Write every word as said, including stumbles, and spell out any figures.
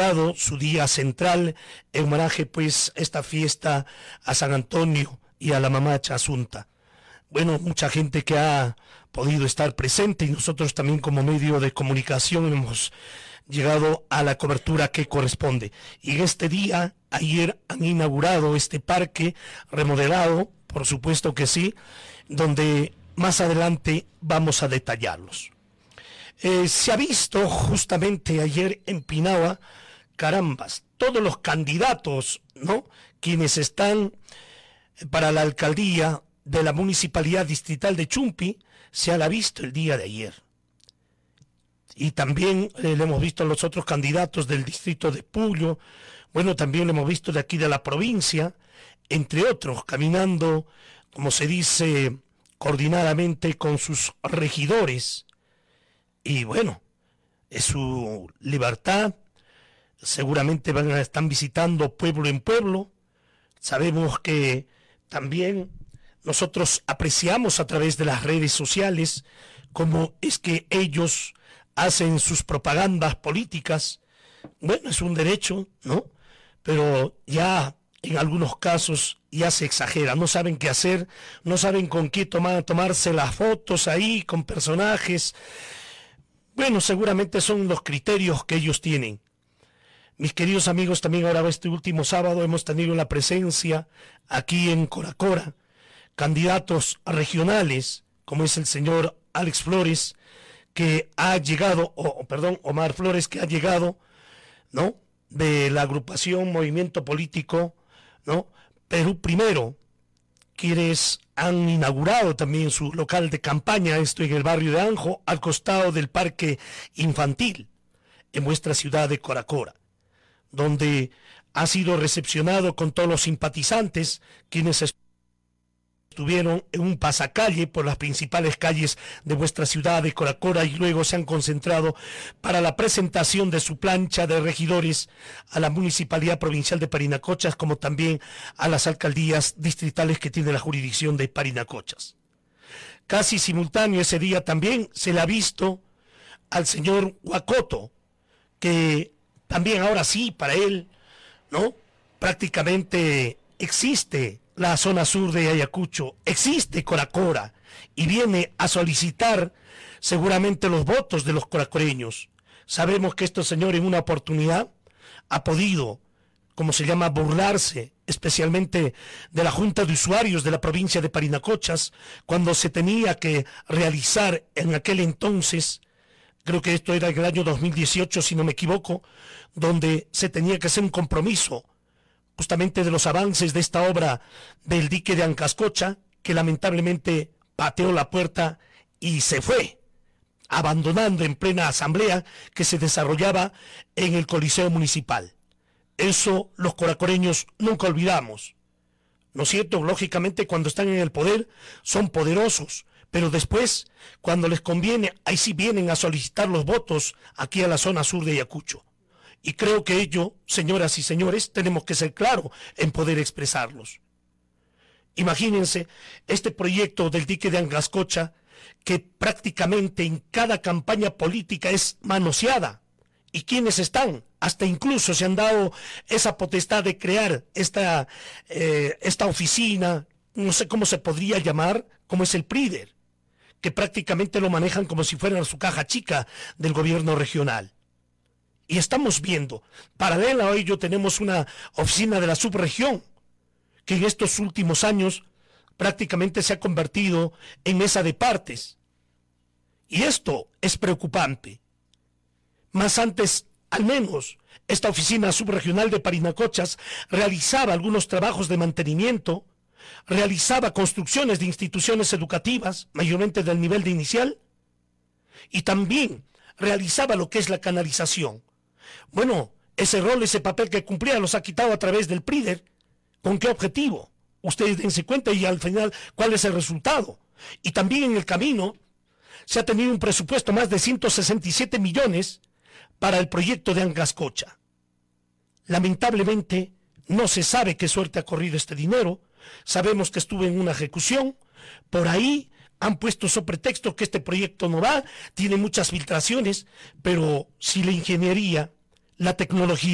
inaugurado su día central en homenaje pues a esta fiesta a San Antonio y a la mamacha Asunta. Bueno, mucha gente que ha podido estar presente y nosotros también como medio de comunicación hemos llegado a la cobertura que corresponde. Y en este día, ayer han inaugurado este parque remodelado, por supuesto que sí, donde más adelante vamos a detallarlos. Eh, se ha visto justamente ayer en Pinagua, carambas, todos los candidatos, ¿no?, quienes están para la alcaldía de la Municipalidad Distrital de Chumpi, se ha visto el día de ayer. Y también eh, le hemos visto a los otros candidatos del distrito de Puyo, bueno, también lo hemos visto de aquí de la provincia, entre otros, caminando, como se dice, coordinadamente con sus regidores. Y bueno, es su libertad, seguramente van a estar visitando pueblo en pueblo. Sabemos que también nosotros apreciamos a través de las redes sociales cómo es que ellos hacen sus propagandas políticas. Bueno, es un derecho, ¿no? Pero ya en algunos casos ya se exagera, no saben qué hacer, no saben con qué tomar, tomarse las fotos ahí con personajes. Bueno, seguramente son los criterios que ellos tienen. Mis queridos amigos, también ahora este último sábado hemos tenido la presencia aquí en Coracora, candidatos regionales, como es el señor Alex Flores, que ha llegado, o perdón, Omar Flores, que ha llegado, ¿no?, de la agrupación Movimiento Político, ¿no?, Perú Primero, quienes han inaugurado también su local de campaña, esto en el barrio de Anjo, al costado del parque infantil, en nuestra ciudad de Coracora, donde ha sido recepcionado con todos los simpatizantes, quienes estuvieron en un pasacalle por las principales calles de vuestra ciudad de Coracora y luego se han concentrado para la presentación de su plancha de regidores a la Municipalidad Provincial de Parinacochas, como también a las alcaldías distritales que tiene la jurisdicción de Parinacochas. Casi simultáneo ese día también se le ha visto al señor Huacoto, que también ahora sí, para él, ¿no?, prácticamente existe la zona sur de Ayacucho, existe Coracora, y viene a solicitar seguramente los votos de los coracoreños. Sabemos que este señor en una oportunidad ha podido, como se llama, burlarse, especialmente de la Junta de Usuarios de la provincia de Parinacochas, cuando se tenía que realizar en aquel entonces, creo que esto era el año dos mil dieciocho, si no me equivoco, donde se tenía que hacer un compromiso justamente de los avances de esta obra del dique de Ancascocha, que lamentablemente pateó la puerta y se fue, abandonando en plena asamblea que se desarrollaba en el Coliseo Municipal. Eso los coracoreños nunca olvidamos, ¿no es cierto? Lógicamente cuando están en el poder son poderosos, pero después, cuando les conviene, ahí sí vienen a solicitar los votos aquí a la zona sur de Ayacucho. Y creo que ello, señoras y señores, tenemos que ser claros en poder expresarlos. Imagínense este proyecto del dique de Ancascocha, que prácticamente en cada campaña política es manoseada. ¿Y quiénes están? Hasta incluso se han dado esa potestad de crear esta, eh, esta oficina, no sé cómo se podría llamar, como es el PRIDER, que prácticamente lo manejan como si fuera su caja chica del gobierno regional. Y estamos viendo, paralela a ello tenemos una oficina de la subregión, que en estos últimos años prácticamente se ha convertido en mesa de partes. Y esto es preocupante. Más antes, al menos, esta oficina subregional de Parinacochas realizaba algunos trabajos de mantenimiento, realizaba construcciones de instituciones educativas, mayormente del nivel de inicial, y también realizaba lo que es la canalización. Bueno, ese rol, ese papel que cumplía los ha quitado a través del PRIDER. ¿Con qué objetivo? Ustedes dense cuenta y al final, ¿cuál es el resultado? Y también en el camino se ha tenido un presupuesto más de ciento sesenta y siete millones para el proyecto de Ancascocha. Lamentablemente, no se sabe qué suerte ha corrido este dinero. Sabemos que estuvo en una ejecución. Por ahí han puesto sobre pretexto que este proyecto no va, tiene muchas filtraciones, pero si la ingeniería, la tecnología,